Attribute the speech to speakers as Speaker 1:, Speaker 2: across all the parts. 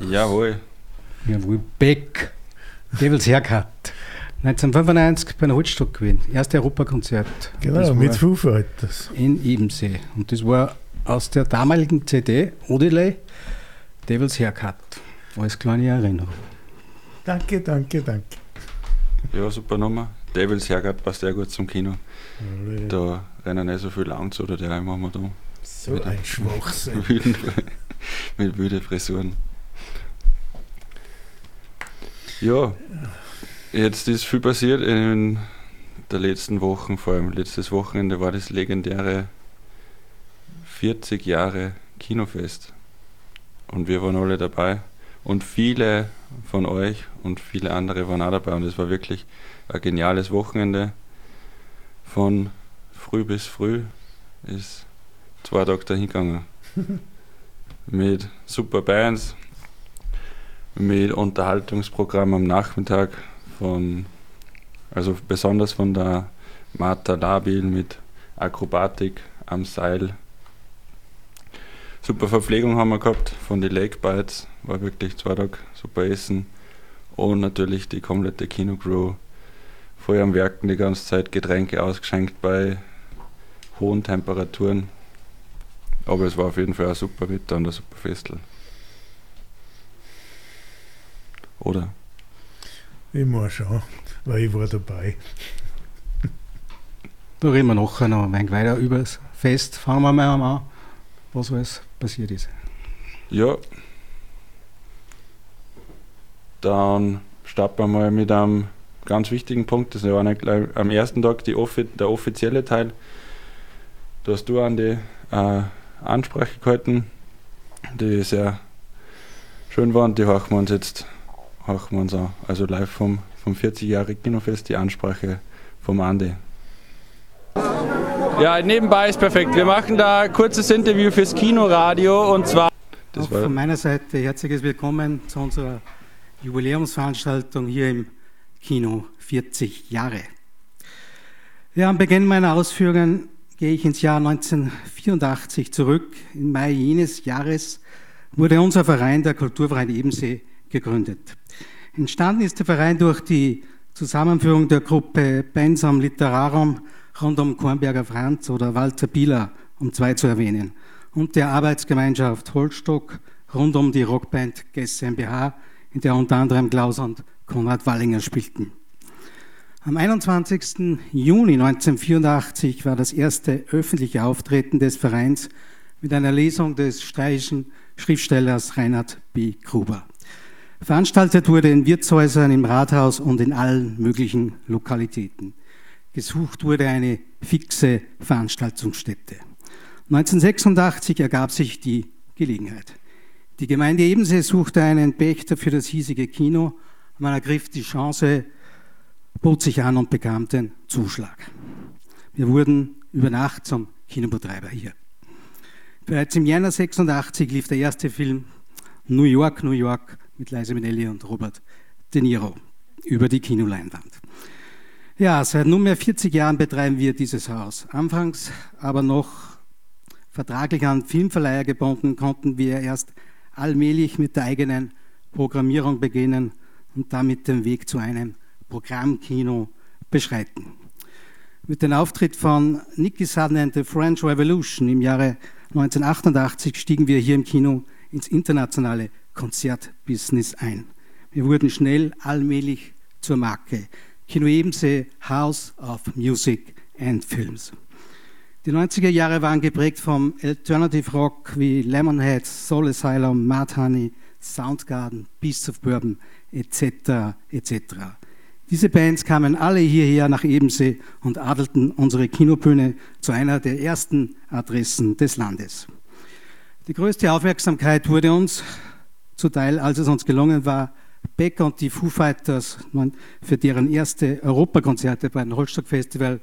Speaker 1: Jawohl.
Speaker 2: Jawohl, Beck. Devil's Haircut. 1995 bei einer Holzstock gewesen. Erste Europakonzert.
Speaker 3: Genau, mit Foo Fighters.
Speaker 2: In Ebensee. Und das war aus der damaligen CD, Odelay, Devil's Haircut. Als kleine Erinnerung.
Speaker 3: Danke.
Speaker 1: Ja, super Nummer. Devil's Haircut passt sehr gut zum Kino.
Speaker 3: Ja.
Speaker 1: Da rennen nicht so viele Langs oder der immer mal da.
Speaker 3: So ein Schwachsinn.
Speaker 1: Mit wilden Frisuren. Ja, jetzt ist viel passiert in der letzten Woche, vor allem letztes Wochenende war das legendäre 40 Jahre Kinofest. Und wir waren alle dabei. Und viele von euch und viele andere waren auch dabei. Und es war wirklich ein geniales Wochenende. Von früh bis früh ist 2 Tage dahin gegangen. Mit super Bands, mit Unterhaltungsprogramm am Nachmittag, also besonders von der Martha Labil mit Akrobatik am Seil. Super Verpflegung haben wir gehabt von den Lake Bites, war wirklich 2 Tage super Essen und natürlich die komplette Kinocrew voll am Werken die ganze Zeit, Getränke ausgeschenkt bei hohen Temperaturen. Aber es war auf jeden Fall ein super Wetter und ein super Festel. Oder?
Speaker 3: Ich muss schon, weil ich war dabei.
Speaker 2: Da reden wir nachher noch ein wenig weiter über das Fest. Fangen wir mal an, was alles passiert ist.
Speaker 1: Ja. Dann starten wir mal mit einem ganz wichtigen Punkt. Das war nicht gleich am ersten Tag der offizielle Teil. Da hast du an die Ansprache gehalten, die sehr schön war und die hören wir uns an. Also live vom 40 Jahre Kinofest, die Ansprache vom Andi.
Speaker 4: Ja, nebenbei ist perfekt. Wir machen da ein kurzes Interview fürs Kinoradio und zwar...
Speaker 2: Auch von meiner Seite herzliches Willkommen zu unserer Jubiläumsveranstaltung hier im Kino 40 Jahre. Ja, am Beginn meiner Ausführungen gehe ich ins Jahr 1984 zurück. Im Mai jenes Jahres wurde unser Verein, der Kulturverein Ebensee, gegründet. Entstanden ist der Verein durch die Zusammenführung der Gruppe Pensum Literarum rund um Kornberger Franz oder Walter Bieler, um 2 zu erwähnen, und der Arbeitsgemeinschaft Holzstock rund um die Rockband Gess MBH, in der unter anderem Klaus und Konrad Wallinger spielten. Am 21. Juni 1984 war das erste öffentliche Auftreten des Vereins mit einer Lesung des steirischen Schriftstellers Reinhard B. Gruber. Veranstaltet wurde in Wirtshäusern, im Rathaus und in allen möglichen Lokalitäten. Gesucht wurde eine fixe Veranstaltungsstätte. 1986 ergab sich die Gelegenheit. Die Gemeinde Ebensee suchte einen Pächter für das hiesige Kino. Man ergriff die Chance, bot sich an und bekam den Zuschlag. Wir wurden über Nacht zum Kinobetreiber hier. Bereits im Jänner 86 lief der erste Film New York mit Liza Minnelli und Robert De Niro über die Kinoleinwand. Ja, seit nunmehr 40 Jahren betreiben wir dieses Haus. Anfangs aber noch vertraglich an Filmverleiher gebunden, konnten wir erst allmählich mit der eigenen Programmierung beginnen und damit den Weg zu einem Programmkino beschreiten. Mit dem Auftritt von Nicky Sudden and the French Revolution im Jahre 1988 stiegen wir hier im Kino ins internationale Konzertbusiness ein. Wir wurden schnell allmählich zur Marke. Kino Ebensee, House of Music and Films. Die 90er Jahre waren geprägt vom Alternative Rock wie Lemonheads, Soul Asylum, Mudhoney, Soundgarden, Beasts of Bourbon etc. etc. Diese Bands kamen alle hierher nach Ebensee und adelten unsere Kinobühne zu einer der ersten Adressen des Landes. Die größte Aufmerksamkeit wurde uns zuteil, als es uns gelungen war, Beck und die Foo Fighters für deren erste Europakonzerte beim Holzstock Festival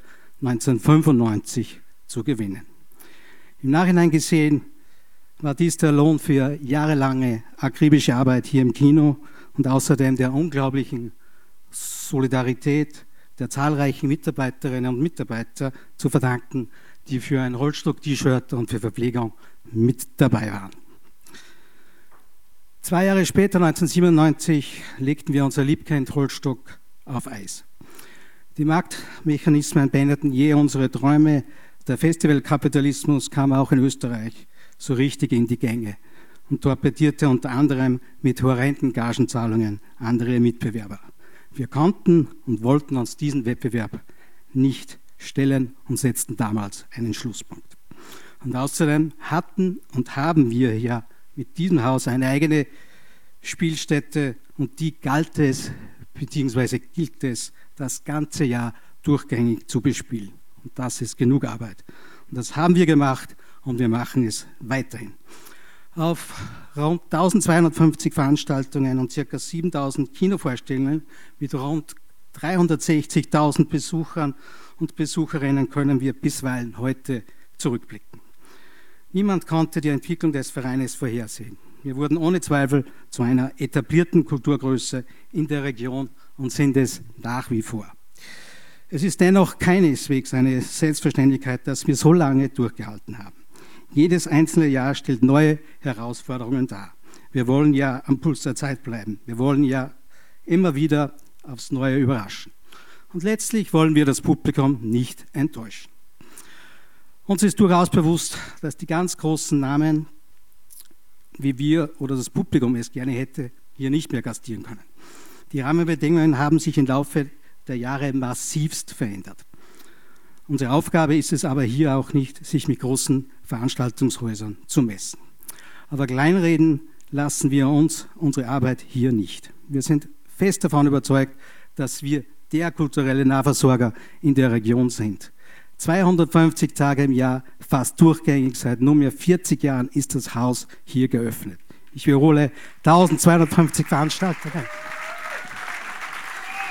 Speaker 2: 1995 zu gewinnen. Im Nachhinein gesehen war dies der Lohn für jahrelange akribische Arbeit hier im Kino und außerdem der unglaublichen Solidarität der zahlreichen Mitarbeiterinnen und Mitarbeiter zu verdanken, die für ein Holzstock-T-Shirt und für Verpflegung mit dabei waren. 2 Jahre später, 1997, legten wir unser Liebkind-Holzstock auf Eis. Die Marktmechanismen beendeten je unsere Träume. Der Festivalkapitalismus kam auch in Österreich so richtig in die Gänge und torpedierte unter anderem mit horrenden Gagenzahlungen andere Mitbewerber. Wir konnten und wollten uns diesen Wettbewerb nicht stellen und setzten damals einen Schlusspunkt. Und außerdem hatten und haben wir ja mit diesem Haus eine eigene Spielstätte und die galt es, beziehungsweise gilt es, das ganze Jahr durchgängig zu bespielen. Und das ist genug Arbeit. Und das haben wir gemacht und wir machen es weiterhin. Auf rund 1250 Veranstaltungen und ca. 7000 Kinovorstellungen mit rund 360.000 Besuchern und Besucherinnen können wir bisweilen heute zurückblicken. Niemand konnte die Entwicklung des Vereines vorhersehen. Wir wurden ohne Zweifel zu einer etablierten Kulturgröße in der Region und sind es nach wie vor. Es ist dennoch keineswegs eine Selbstverständlichkeit, dass wir so lange durchgehalten haben. Jedes einzelne Jahr stellt neue Herausforderungen dar. Wir wollen ja am Puls der Zeit bleiben. Wir wollen ja immer wieder aufs Neue überraschen. Und letztlich wollen wir das Publikum nicht enttäuschen. Uns ist durchaus bewusst, dass die ganz großen Namen, wie wir oder das Publikum es gerne hätte, hier nicht mehr gastieren können. Die Rahmenbedingungen haben sich im Laufe der Jahre massivst verändert. Unsere Aufgabe ist es aber hier auch nicht, sich mit großen Veranstaltungshäusern zu messen. Aber kleinreden lassen wir uns unsere Arbeit hier nicht. Wir sind fest davon überzeugt, dass wir der kulturelle Nahversorger in der Region sind. 250 Tage im Jahr, fast durchgängig, seit nunmehr 40 Jahren ist das Haus hier geöffnet. Ich wiederhole, 1250 Veranstaltungen.